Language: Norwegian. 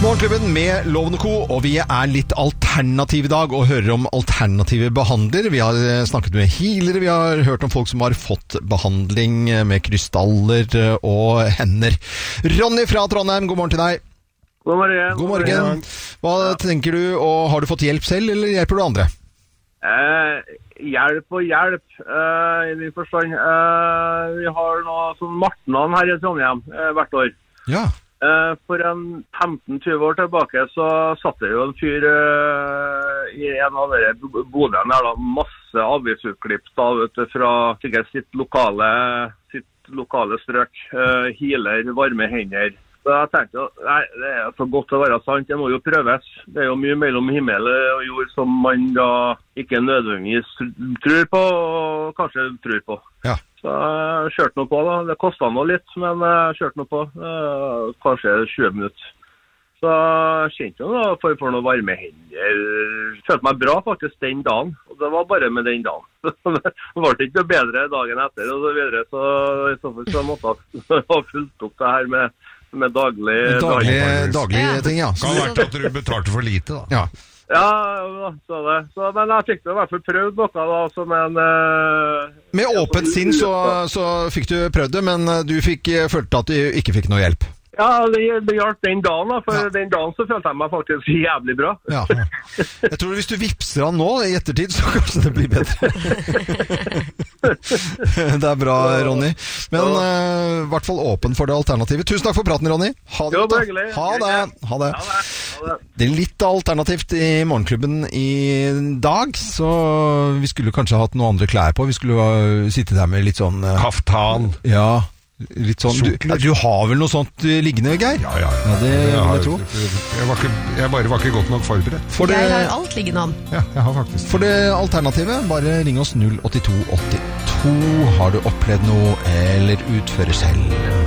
Morgenklubben med Loven & Co, og vi er litt alternativ i dag og hører om alternative behandlere. Vi har snakket med healere, vi har hørt om folk som har fått behandling med krystaller og hender. Ronny fra Trondheim, god morgen til deg. God morgen. God morgen. Hva tenker du, og har du fått hjelp selv, eller hjelper du andre? Hjelp og hjelp, i min forstand. Vi har noe sånn Martnan her i Trondheim hvert år. Ja. For en 15-20 år tilbake så satt det jo en fyr i en av dere bodene der da, masse avisutklipp da, vet du, fra sikkert sitt lokale strøk, healer, varme hender. Så jeg tenkte, nei, det er så godt å være sant, det må jo prøves. Det er jo mye mellom himmel og jord som man da ikke nødvendigvis tror på, og kanskje tror på. Ja. Så jeg kjørte noe på da, det kostet noe litt, men jeg kjørte noe på, kanskje 20 minutter. Så jeg kjente jo da for noen varme hender. Følte meg bra faktisk den dagen, og det var bare med den dagen. Det var ikke noe bedre dagen etter og så videre, så i så fall så måtte jeg ha fulgt opp det her med daglige ting, ja. Kan ha vært at du betalte for lite, da. Ja. Ja, så det. Så, men jeg fikk i hvert fall prøvd noe da, som en... Med åpent sinn så fikk du prøvd det, men du følte at du ikke fikk noe hjelp. Ja, det hjalp den dagen da, for den dagen så følte jeg meg faktisk jævlig bra. Ja. Jeg tror hvis du vipser han nå i ettertid, så kanskje det blir bedre. Det er bra, Ronny. Men i hvert fall åpen for det alternativet. Tusen takk for praten, Ronny. Ha det. Jo, hyggelig. Ha det. Det er litt alternativt i Morgenklubben i dag, så vi skulle kanskje hatt noen andre klær på. Vi skulle sitte der med litt sånn... Kaftan. Ja. Litt sånn, du har vel noe sånt liggende, Geir? Ja, det jeg tror. Jeg bare var ikke godt nok forberedt. Jeg har alt liggende an. Ja, jeg har faktisk. For det alternativet, bare ring oss 08282. Har du opplevd noe eller utfører selv?